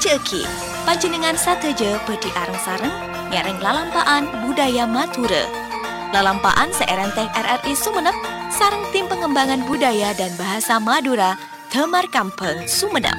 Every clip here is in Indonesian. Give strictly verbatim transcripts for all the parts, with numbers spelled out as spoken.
ceki. Panjenengan sateja peti areng sareng ngereng lalampaan budaya Matura. Lalampaan seerenteng R R I Sumenep sareng tim pengembangan budaya dan bahasa Madura Temar Kampung Sumenep.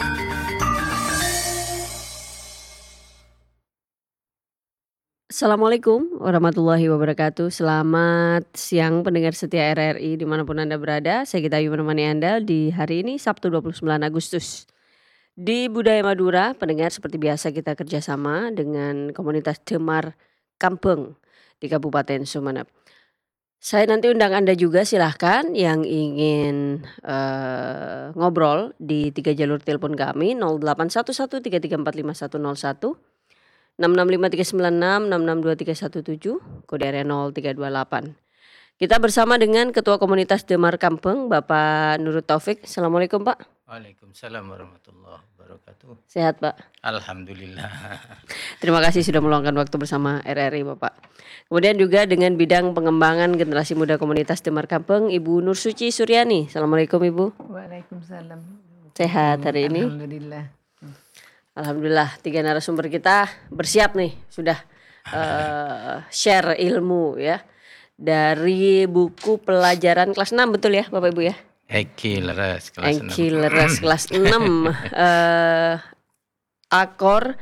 Assalamualaikum warahmatullahi wabarakatuh. Selamat siang pendengar setia R R I dimanapun Anda berada. Saya Gita Ayu menemani Anda di hari ini Sabtu dua puluh sembilan Agustus. Di Budaya Madura, pendengar seperti biasa kita kerjasama dengan komunitas Temar Kampung di Kabupaten Sumenep. Saya nanti undang Anda juga, silahkan yang ingin uh, ngobrol di tiga jalur telepon kami nol delapan satu satu tiga tiga empat lima satu nol satu, enam enam lima tiga sembilan enam, enam enam dua tiga satu tujuh, kode area nol tiga dua delapan. Kita bersama dengan Ketua Komunitas Temar Kampung, Bapak Nurut Taufik. Assalamualaikum Pak. Waalaikumsalam warahmatullahi wabarakatuh. Sehat Pak? Alhamdulillah. Terima kasih sudah meluangkan waktu bersama R R I Bapak. Kemudian juga dengan bidang pengembangan generasi muda Komunitas Temar Kampung, Ibu Nur Suci Suryani. Assalamualaikum Ibu. Waalaikumsalam. Sehat hari ini? Alhamdulillah. Alhamdulillah, tiga narasumber kita bersiap nih, sudah uh, share ilmu ya. Dari buku pelajaran kelas enam, betul ya Bapak Ibu ya? Eki leres kelas enam. Eki leres kelas enam. uh, Akor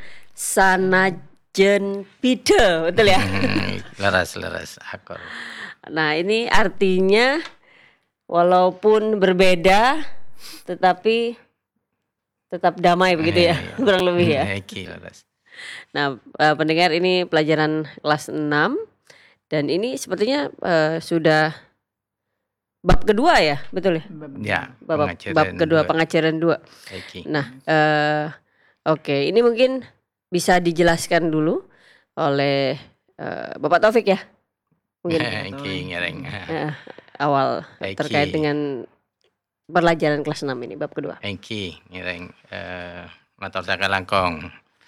sanajen pide, betul ya? leres leres akor. Nah ini artinya walaupun berbeda tetapi tetap damai begitu ya, Eh, kurang lebih ya. Eki leres. Nah uh, pendengar, ini pelajaran kelas enam. Dan ini sepertinya uh, sudah bab kedua ya, betul ya? Ya, Bab, bab kedua, pengajaran dua. Eki. Nah, uh, oke, okay. Ini mungkin bisa dijelaskan dulu oleh uh, Bapak Taufik ya, mungkin. Eki ngereng. Uh, awal Eki. terkait dengan pelajaran kelas enam ini, bab kedua. Eki ngereng. Uh, Matur saka langkong,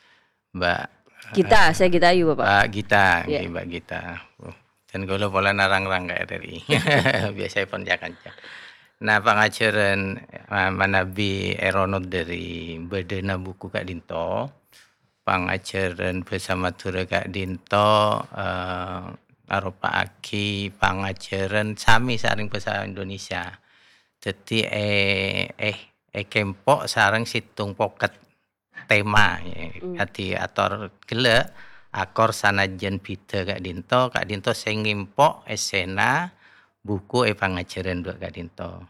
Mbak. Kita, saya Gita Ayu Bapak. Mbak Gita, Ya. yeah. Mbak Gita. Dan kalau pola narang-rang ke R R I. Biasanya pun jangan. Nah, pengajaran manabi eronot dari Bedena buku Kak Dinto. Pengajaran bersama Madura Kak Dinto. Uh, Aropa Aki. Pengajaran sami saring bahasa Indonesia. Jadi eh eh eh kempok sarang situng pocket tema ya. Mm. Hati ator gele akor sanajan bida Kak Dinto. Kak Dinto sing ngimpok esena buku e pangajaran dua Kak Dinto.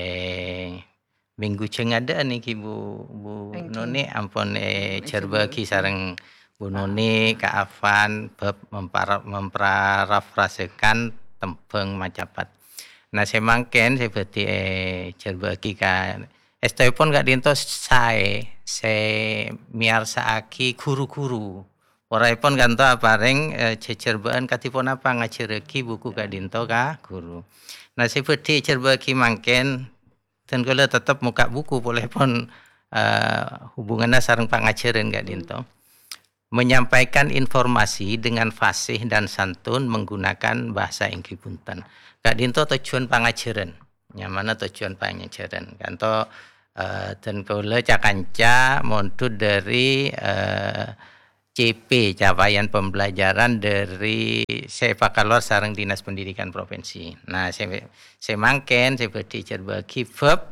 Eh minggu ceng ada niki Bu Bu Noni ampun eh cerbagi sareng Bu Noni Kak Afan bab mempara, memparafrasekan tembang macapat. Nah semangken seperti eh cerbagi kan Estoi pun Kak Dinto sae se miarsaaki guru-guru. Orai pun kanto apareng e, cecerbean katipun apa ngacereki buku Kak Dinto ka guru. Nah seperti cerbeki mangken dan kalau tetap muka buku boleh pun uh, hubungannya sareng pangajaran Kak Dinto. Menyampaikan informasi dengan fasih dan santun menggunakan bahasa Inggris punten. Kak Dinto tujuan pangajaran. Yang mana tujuan pangajaran. Kanto Uh, dan kula cakanca montud dari uh, C P capaian pembelajaran dari sepak kalor sareng Dinas Pendidikan Provinsi. Nah, saya saya mangken seperti cerbagi verb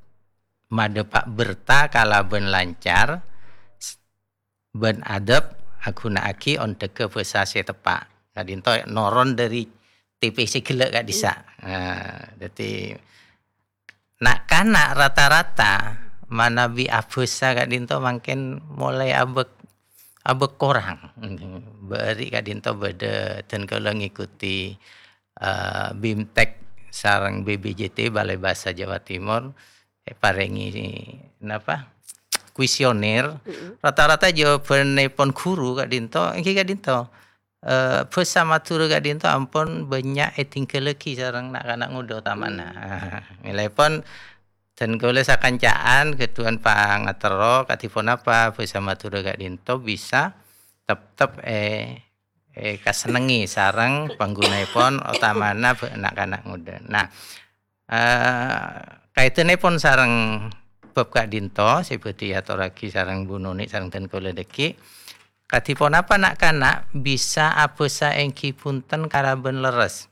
made Pak berta kalaben lancar ben adab aguna aki on teke bahasa tepak. Kadinto noron dari T P C gelek gak bisa. Nah, jadi nak kanak rata-rata manabi abusa Kak Dinto mungkin mulai abek abek korang. Beri Kak Dinto beda dan kalau ngikuti uh, Bimtek sarang B B J T Balai Bahasa Jawa Timur eh, parengi napa kuesioner mm-hmm. Rata-rata jawaban pon guru Kak Dinto iki Kak Dinto Uh, bahasa Madura Kak Dinto ampun banyak tinggal lagi sarang nak anak muda utamana. Nilai pun dan kalau sakancaan ketuan pangatero katipun apa bahasa Madura Kak Dinto bisa tetap eh eh kasenengi sarang panggunapun utamana anak-anak muda. Nah, uh, kaitannya pun sarang bab Kak Dinto seperti atoraki sarang Bu Noni sarang ten kula deki. Katipun apa nak kanak bisa apa sa engki punten karaben leres.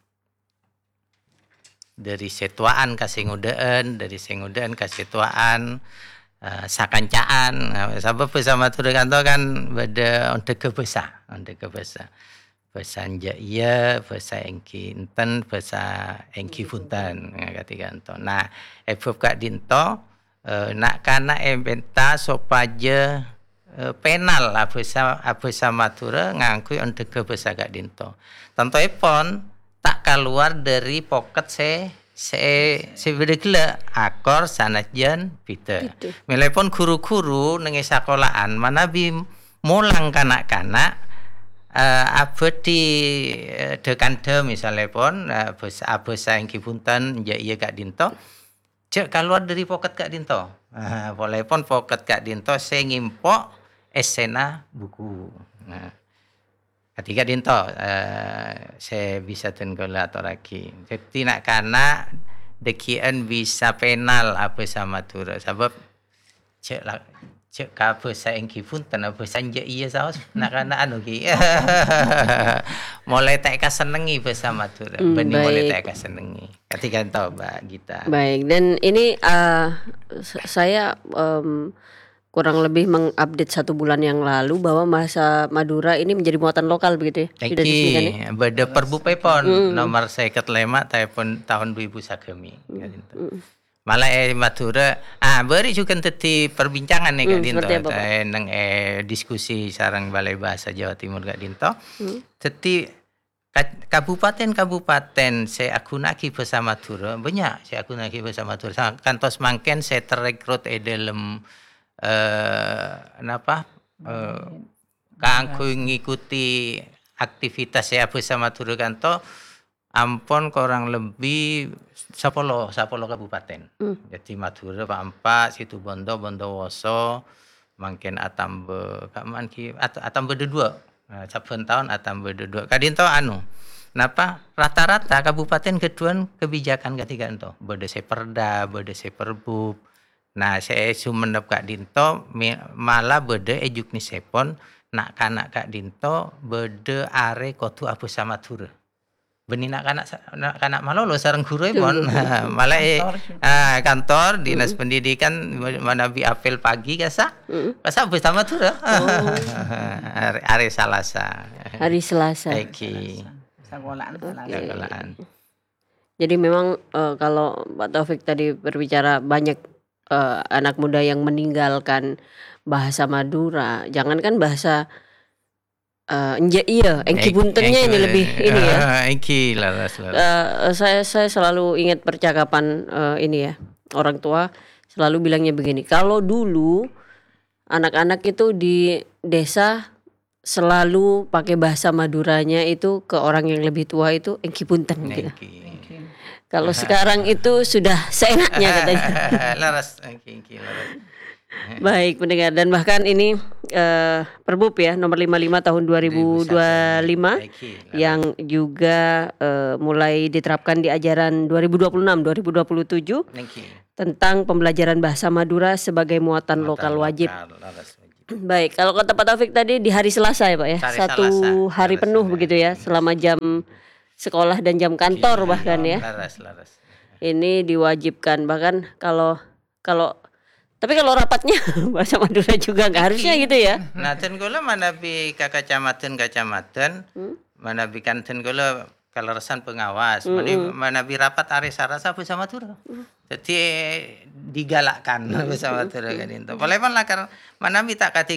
Dari setuaan ka singudaan, dari singudaan ka setuaan, uh, sakancaan. Uh, sebab bersama tu kanto kan beda untuk kebesa, untuk kebesa. Pesan je iya, pesan engki enten, pesan engki punten kata kanto. Nah, ebab Kak Dinto uh, nak kana embenta sopaja uh, penal apa sa apa sama tura ngangkui untuk kebesa Kak Dinto. Tentu epon tak keluar dari poket se se se bedegla akor sanajan pita. Melepon guru-guru nang sekolahan mana bi mulang kanak-kanak uh, apa di uh, dekante misalnya pun uh, apa sayang kipuntan ya iya Kak Dinto cek keluar dari poket Kak Dinto. Uh, boleh pun poket Kak Dinto saya ngimpok esena buku. Nah, ketika Dinto, uh, saya bisa tenggelam atau lagi. Jadi nak kana dekian bisa penal apa sama tu. Sebab cek lah, cek apa saya engki pun tanah bersanja iya saus nak kana anu ki. Mulai tak kasenengi bersama tu. Hmm, Benih mulai baik. tak kasenengi. Ketika tahu Mbak Gita. Baik, dan ini uh, s- saya um, kurang lebih mengupdate satu bulan yang lalu bahwa bahasa Madura ini menjadi muatan lokal begitu ya? Sudah disediakan ya? Iki beda perbu pepon nomor seket lema tahun tahun dua ribu sakemi. Malah eh Madura ah beri juga teti perbincangan nih Kak Hmm, Dinto. seperti apa, Pak? Eh, nang eh diskusi sarang Balai Bahasa Jawa Timur Kak Dinto. Teti ka- kabupaten-kabupaten saya akunaki bahasa Madura banyak saya akunaki bahasa Madura. Sa- Kantos mangken saya terekrut eh dalam eh napa eh kanggo ngikuti aktivitas saya bersama Madura kanto ampun kurang lebih sepuluh sepuluh kabupaten. Jadi Madura Pampak, Situbondo, Bondowoso, mungkin Atambe, kaman ki at, Atambe dua. Nah, saben tahun Atambe dua. Kadinto anu. Napa rata-rata kabupaten keduan kebijakan ketiga ento. Bode seperda, bode seperbub. Nah, saya sumenep Kak Dinto mi- malah bede ejuk ni sepon nak kanak Kak Dinto bede are kotu apa sama Madura. Beni nak kanak nak kanak malolo sareng guru pon malah eh, ah, kantor dinas pendidikan mana bi apel pagi kasa kasa bersama Madura. are, are Salasa. Hari Selasa. Eki. Sekolahan Sekolahan. Jadi memang eh, kalau Pak Taufik tadi berbicara banyak eh, anak muda yang meninggalkan bahasa Madura, jangankan bahasa eh enje iya, engki puntennya ini lebih ini ya. Eki laras laras. Eh, saya saya selalu ingat percakapan eh, ini ya, orang tua selalu bilangnya begini, kalau dulu anak-anak itu di desa selalu pakai bahasa Maduranya itu ke orang yang lebih tua itu engki punten gitu. Eki. Kalau sekarang itu sudah seenaknya katanya. Laras, eki eki laras. Baik pendengar, dan bahkan ini eh, Perbub ya nomor lima puluh lima tahun dua ribu dua puluh lima Eki, laras. yang juga eh, mulai diterapkan di ajaran dua ribu dua puluh enam dua ribu dua puluh tujuh Eki. tentang pembelajaran bahasa Madura sebagai muatan lokal wajib. Lokal, laras wajib. Baik, kalau kata Pak Taufik tadi di hari Selasa ya Pak ya, Hari satu Selasa, hari Selasa, penuh ya. begitu ya, selama jam sekolah dan jam kantor bahkan ya. Laras laras. Ini diwajibkan, bahkan kalau kalau tapi kalau rapatnya bahasa Madura juga nggak harusnya gitu ya. Nah, ten gula mana bi ka kacamatan kacamatan, mana bi kan ten gula kaleresan pengawas, mana mana bi rapat are sarasa bersama Madura. Jadi digalakkan bersama Madura kan itu. Boleh pan lah karena mana bi tak kati